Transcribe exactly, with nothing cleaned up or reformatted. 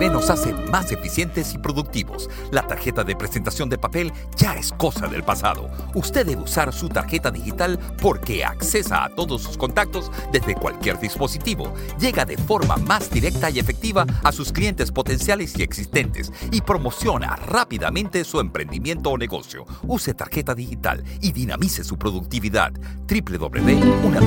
Internet nos hace más eficientes y productivos. La tarjeta de presentación de papel ya es cosa del pasado. Usted debe usar su tarjeta digital porque accesa a todos sus contactos desde cualquier dispositivo. Llega de forma más directa y efectiva a sus clientes potenciales y existentes y promociona rápidamente su emprendimiento o negocio. Use tarjeta digital y dinamice su productividad. doble u doble u doble u punto una